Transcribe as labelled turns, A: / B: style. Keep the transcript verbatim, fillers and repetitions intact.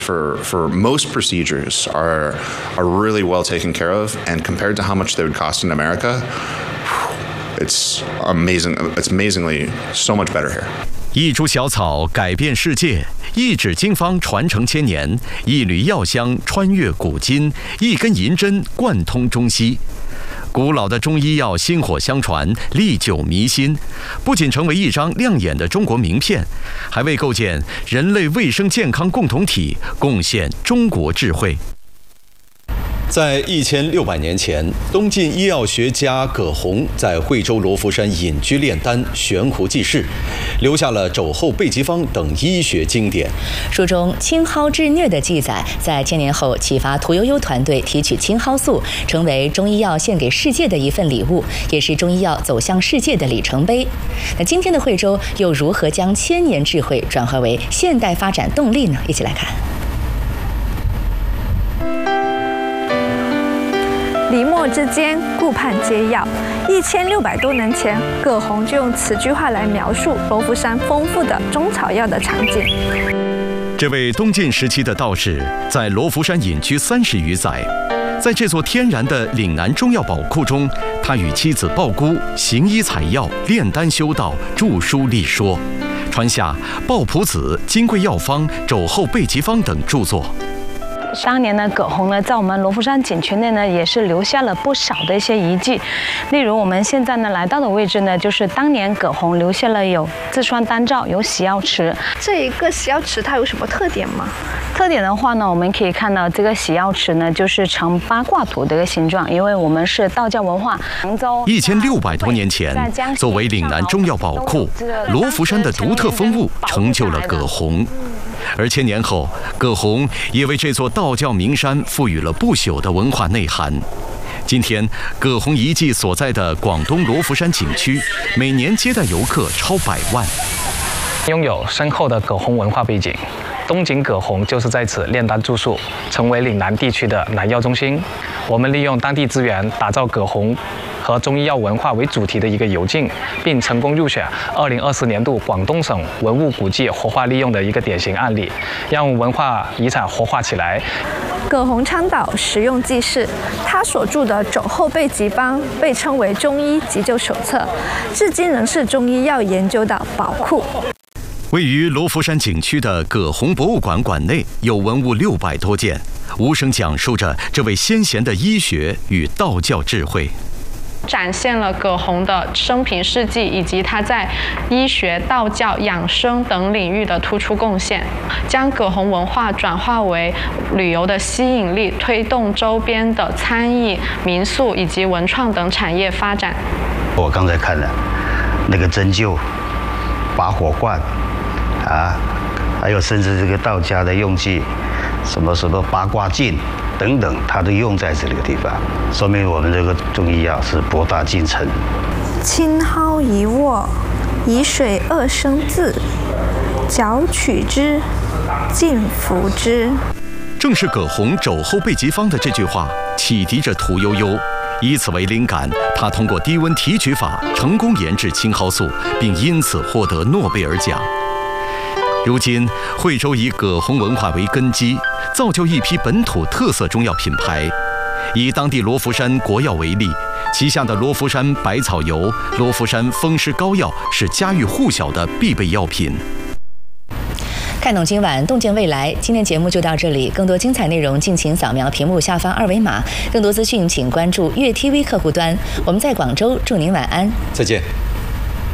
A: For for most procedures are are really well taken care of, and compared to how much they would cost in America, it's amazing. It's amazingly so much better here.
B: 一株小草改变世界，一指经方传承千年，一缕药香穿越古今，一根银针贯通中西。古老的中医药薪火相传，历久弥新，不仅成为一张亮眼的中国名片，还为构建人类卫生健康共同体贡献中国智慧。 在一千六百年前，东晋医药学家葛洪在惠州罗浮山隐居炼丹，悬壶济世，留下了《肘后备急方》等医学经典。
C: 书中青蒿治疟的记载，在千年后启发屠呦呦团队提取青蒿素，成为中医药献给世界的一份礼物，也是中医药走向世界的里程碑。那今天的惠州又如何将千年智慧转化为现代发展动力呢？一起来看。
D: 李墨之间，顾盼皆要。一千六百多年前，葛洪就用此句话来描述罗浮山丰富的中草药的场景。
B: 这位东晋时期的道士，在罗浮山隐居三十余载，在这座天然的岭南中药宝库中，他与妻子鲍姑行医采药、炼丹修道、著书立说，传下《鲍朴子》《金匮药方》《肘后备急方》等著作。
E: 当年呢，葛洪呢，在我们罗浮山景区内呢，也是留下了不少的一些遗迹。例如，我们现在呢来到的位置呢，就是当年葛洪留下了有自栓丹灶，有洗药池。
D: 这一个洗药池它有什么特点吗？
E: 特点的话呢，我们可以看到这个洗药池呢，就是呈八卦图的一个形状，因为我们是道教文化。杭州
B: 一千六百多年前，作为岭南中药宝库，罗浮山的独特风物成就了葛洪。 而千年后，葛洪也为这座道教名山赋予了不朽的文化内涵。今天，葛洪遗迹所在的广东罗浮山景区，每年接待游客超百万。
F: 拥有深厚的葛洪文化背景，东晋葛洪就是在此炼丹著述，成为岭南地区的南药中心。我们利用当地资源，打造葛洪 和中医药文化为主题的一个游径，并成功入选二零二四年度广东省文物古迹活化利用的一个典型案例，让文化遗产活化起来。
D: 葛洪倡导实用济世，他所著的《肘后备急方》被称为中医急救手册，至今仍是中医药研究的宝库。
B: 位于罗浮山景区的葛洪博物馆馆内有文物六百多件，无声讲述着这位先贤的医学与道教智慧。
G: 展现了葛洪的生平事迹以及他在医学、道教、养生等领域的突出贡献，将葛洪文化转化为旅游的吸引力，推动周边的餐饮、民宿以及文创等产业发展。
H: 我刚才看了那个针灸、拔火罐啊，还有甚至这个道家的用具，什么什么八卦镜 等等，它都用在这个地方，说明我们这个中医药是博大精深。
D: 青蒿一握，以水二生渍，绞取之，尽服之。
B: 正是葛洪“肘后备急方”的这句话启迪着屠呦呦，以此为灵感，他通过低温提取法成功研制青蒿素，并因此获得诺贝尔奖。 如今，惠州以葛洪文化为根基，造就一批本土特色中药品牌。以当地罗浮山国药为例，旗下的罗浮山百草油、罗浮山风湿膏药是家喻户晓的必备药品。
C: 看懂今晚，洞见未来。今天节目就到这里，更多精彩内容敬请扫描屏幕下方二维码。更多资讯请关注粤 T V 客户端。我们在广州，祝您晚安，
B: 再见。